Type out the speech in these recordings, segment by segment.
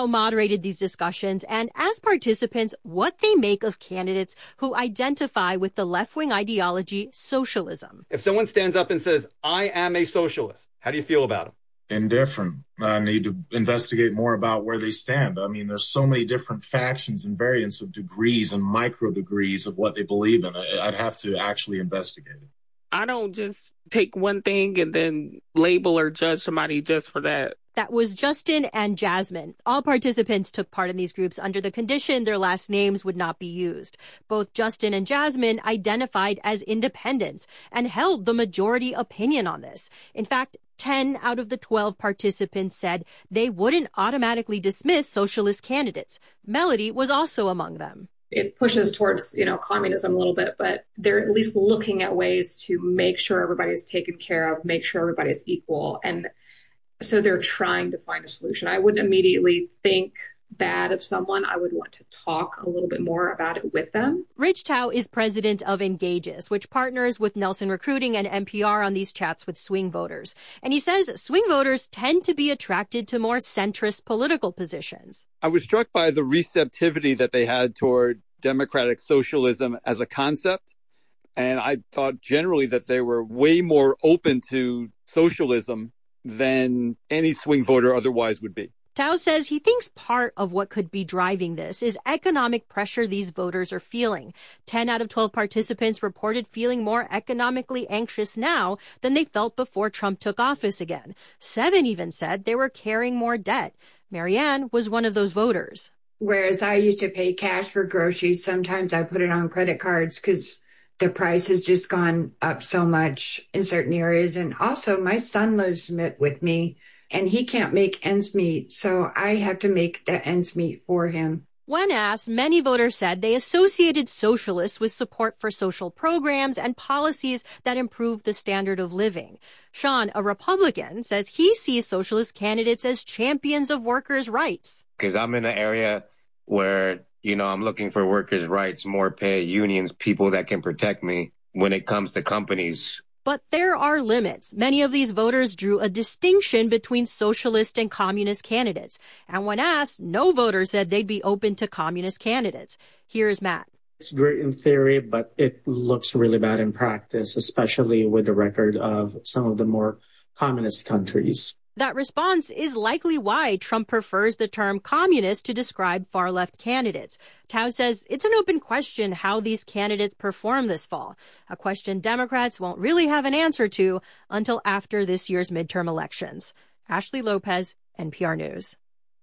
Tao moderated these discussions and asked participants what they make of candidates who identify with the left-wing ideology socialism. If someone stands up and says, I am a socialist, how do you feel about them? Indifferent. I need to investigate more about where they stand. I mean, there's so many different factions and variants of degrees and micro degrees of what they believe in. I'd have to actually investigate it. I don't just take one thing and then label or judge somebody just for that. That was Justin and Jasmine. All participants took part in these groups under the condition their last names would not be used. Both Justin and Jasmine identified as independents and held the majority opinion on this. In fact, 10 out of the 12 participants said they wouldn't automatically dismiss socialist candidates. Melody was also among them. It pushes towards, communism a little bit, but they're at least looking at ways to make sure everybody's taken care of, make sure everybody's equal. And so they're trying to find a solution. I wouldn't immediately think bad of someone. I would want to talk a little bit more about it with them. Rich Tao is president of Engages, which partners with Nelson Recruiting and NPR on these chats with swing voters. And he says swing voters tend to be attracted to more centrist political positions. I was struck by the receptivity that they had toward democratic socialism as a concept. And I thought generally that they were way more open to socialism than any swing voter otherwise would be. Tao says he thinks part of what could be driving this is economic pressure these voters are feeling. 10 out of 12 participants reported feeling more economically anxious now than they felt before Trump took office again. 7 even said they were carrying more debt. Marianne was one of those voters. Whereas I used to pay cash for groceries, sometimes I put it on credit cards because the price has just gone up so much in certain areas. And also my son lives with me and he can't make ends meet. So I have to make the ends meet for him. When asked, many voters said they associated socialists with support for social programs and policies that improve the standard of living. Sean, a Republican, says he sees socialist candidates as champions of workers' rights. Because I'm in an area where, I'm looking for workers' rights, more pay, unions, people that can protect me when it comes to companies. But there are limits. Many of these voters drew a distinction between socialist and communist candidates. And when asked, no voter said they'd be open to communist candidates. Here's Matt. It's great in theory, but it looks really bad in practice, especially with the record of some of the more communist countries. That response is likely why Trump prefers the term communist to describe far-left candidates. Tao says it's an open question how these candidates perform this fall, a question Democrats won't really have an answer to until after this year's midterm elections. Ashley Lopez, NPR News.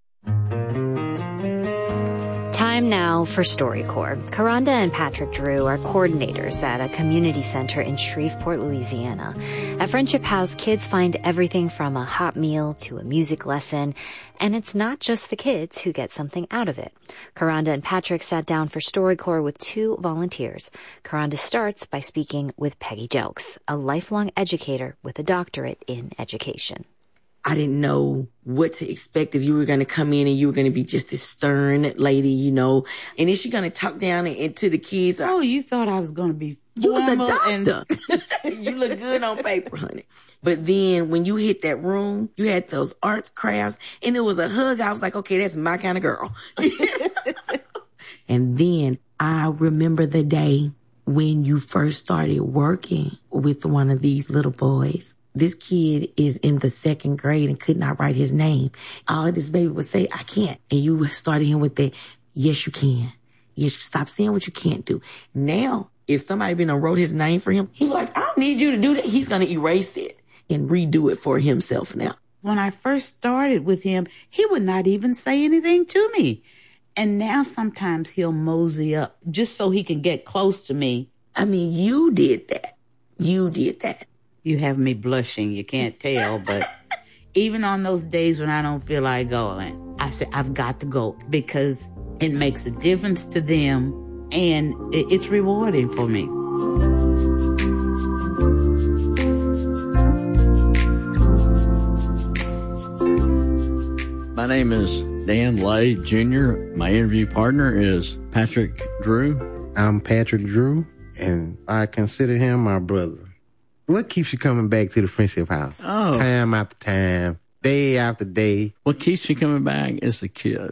Time now for StoryCorps. Karanda and Patrick Drew are coordinators at a community center in Shreveport, Louisiana. At Friendship House, kids find everything from a hot meal to a music lesson, and it's not just the kids who get something out of it. Karanda and Patrick sat down for StoryCorps with 2 volunteers. Karanda starts by speaking with Peggy Jelks, a lifelong educator with a doctorate in education. I didn't know what to expect if you were going to come in and you were going to be just this stern lady, And is she going to talk down into the kids? Oh, you thought I was going to be You was a doctor. You look good on paper, honey. But then when you hit that room, you had those arts crafts and it was a hug. I was like, okay, that's my kind of girl. And then I remember the day when you first started working with one of these little boys. This kid is in the 2nd grade and could not write his name. All this baby would say, I can't. And you started him with the, yes, you can. Yes, stop saying what you can't do. Now, if somebody been and wrote his name for him, he's like, I don't need you to do that. He's going to erase it and redo it for himself now. When I first started with him, he would not even say anything to me. And now sometimes he'll mosey up just so he can get close to me. I mean, you did that. You did that. You have me blushing. You can't tell, but even on those days when I don't feel like going, I say, I've got to go because it makes a difference to them and it's rewarding for me. My name is Dan Lay, Jr. My interview partner is Patrick Drew. I'm Patrick Drew, and I consider him my brother. What keeps you coming back to the Friendship House? Oh. Time after time, day after day. What keeps me coming back is the kids.